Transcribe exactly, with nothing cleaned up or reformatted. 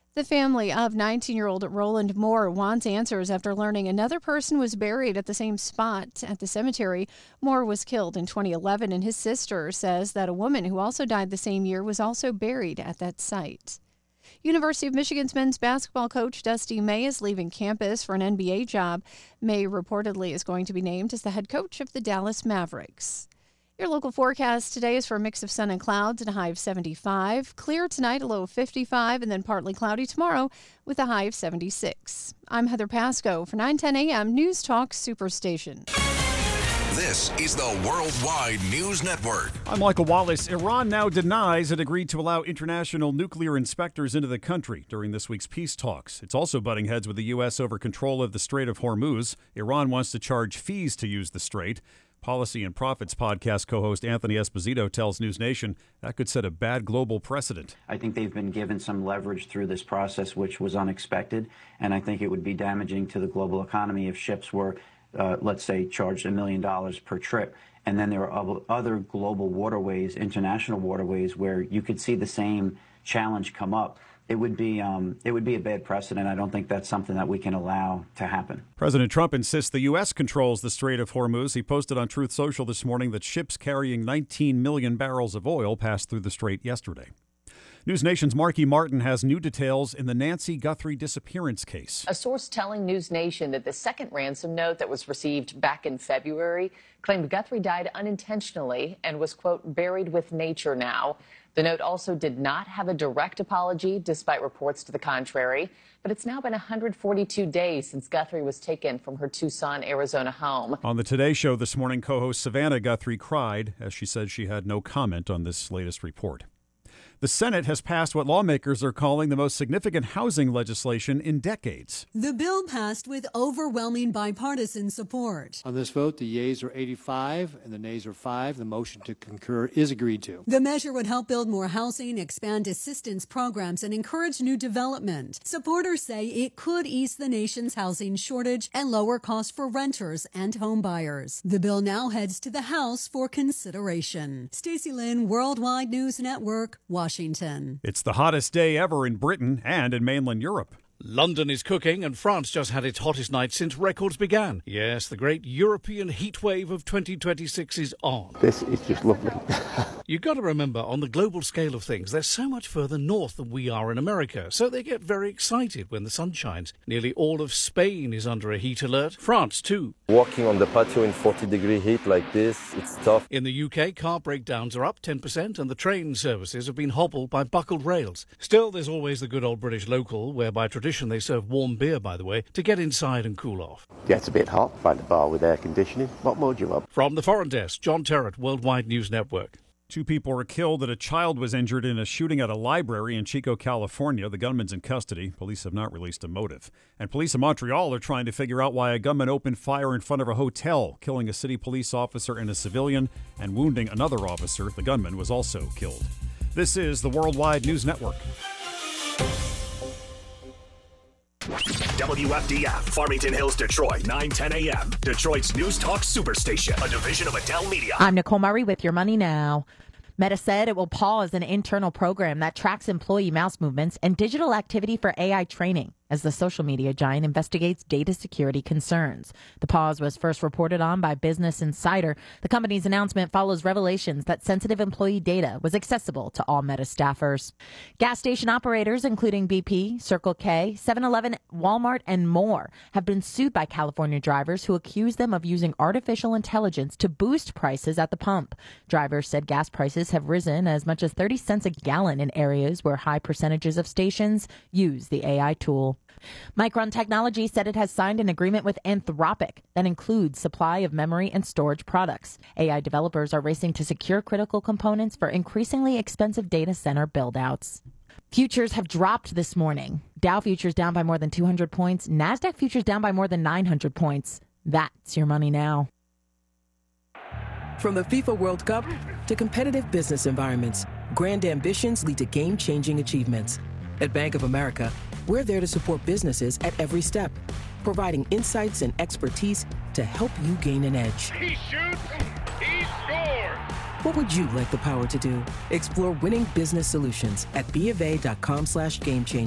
The family of nineteen-year-old Roland Moore wants answers after learning another person was buried at the same spot at the cemetery. Moore was killed in twenty eleven, and his sister says that a woman who also died the same year was also buried at that site. University of Michigan's men's basketball coach Dusty May is leaving campus for an N B A job. May reportedly is going to be named as the head coach of the Dallas Mavericks. Your local forecast today is for a mix of sun and clouds and a high of seventy-five. Clear tonight, a low of fifty-five, and then partly cloudy tomorrow with a high of seventy-six. I'm Heather Pasco for nine ten a.m. News Talk Superstation. This is the Worldwide News Network. I'm Michael Wallace. Iran now denies it agreed to allow international nuclear inspectors into the country during this week's peace talks. It's also butting heads with the U S over control of the Strait of Hormuz. Iran wants to charge fees to use the strait. Policy and Profits podcast co-host Anthony Esposito tells News Nation that could set a bad global precedent. I think they've been given some leverage through this process, which was unexpected, and I think it would be damaging to the global economy if ships were, uh, let's say, charged a million dollars per trip. And then there are other global waterways, international waterways, where you could see the same challenge come up. It would be um, it would be a bad precedent. I don't think that's something that we can allow to happen. President Trump insists the U S controls the Strait of Hormuz. He posted on Truth Social this morning that ships carrying nineteen million barrels of oil passed through the strait yesterday. News Nation's Marky Martin has new details in the Nancy Guthrie disappearance case. A source telling News Nation that the second ransom note that was received back in February claimed Guthrie died unintentionally and was, quote, buried with nature now. The note also did not have a direct apology, despite reports to the contrary. But it's now been one hundred forty-two days since Guthrie was taken from her Tucson, Arizona home. On the Today Show this morning, co-host Savannah Guthrie cried as she said she had no comment on this latest report. The Senate has passed what lawmakers are calling the most significant housing legislation in decades. The bill passed with overwhelming bipartisan support. On this vote, the yeas are eighty-five and the nays are five. The motion to concur is agreed to. The measure would help build more housing, expand assistance programs, and encourage new development. Supporters say it could ease the nation's housing shortage and lower costs for renters and home buyers. The bill now heads to the House for consideration. Stacey Lynn, Worldwide News Network, Washington. Washington. It's the hottest day ever in Britain and in mainland Europe. London is cooking, and France just had its hottest night since records began. Yes, the great European heat wave of twenty twenty-six is on. This is just lovely. You've got to remember, on the global scale of things, they're so much further north than we are in America, so they get very excited when the sun shines. Nearly all of Spain is under a heat alert. France, too. Walking on the patio in forty degree heat like this, it's tough. In the U K, car breakdowns are up ten percent, and the train services have been hobbled by buckled rails. Still, there's always the good old British local, where by tradition they serve warm beer, by the way, to get inside and cool off. Gets a bit hot. Find a bar with air conditioning. What more do you want? From the Foreign Desk, John Terrett, Worldwide News Network. Two people were killed and a child was injured in a shooting at a library in Chico, California. The gunman's in custody. Police have not released a motive. And police in Montreal are trying to figure out why a gunman opened fire in front of a hotel, killing a city police officer and a civilian and wounding another officer. The gunman was also killed. This is the Worldwide News Network. W F D F, Farmington Hills, Detroit, nine ten a.m. Detroit's News Talk Superstation, a division of Adele Media. I'm Nicole Murray with your money now. Meta said it will pause an internal program that tracks employee mouse movements and digital activity for A I training as the social media giant investigates data security concerns. The pause was first reported on by Business Insider. The company's announcement follows revelations that sensitive employee data was accessible to all Meta staffers. Gas station operators, including B P, Circle K, seven eleven, Walmart, and more, have been sued by California drivers who accuse them of using artificial intelligence to boost prices at the pump. Drivers said gas prices have risen as much as thirty cents a gallon in areas where high percentages of stations use the A I tool. Micron Technology said it has signed an agreement with Anthropic that includes supply of memory and storage products. A I developers are racing to secure critical components for increasingly expensive data center build-outs. Futures have dropped this morning. Dow futures down by more than two hundred points. NASDAQ futures down by more than nine hundred points. That's your money now. From the FIFA World Cup to competitive business environments, grand ambitions lead to game-changing achievements. At Bank of America, we're there to support businesses at every step, providing insights and expertise to help you gain an edge. He shoots, he scores! What would you like the power to do? Explore winning business solutions at B of A dot com slash game changer.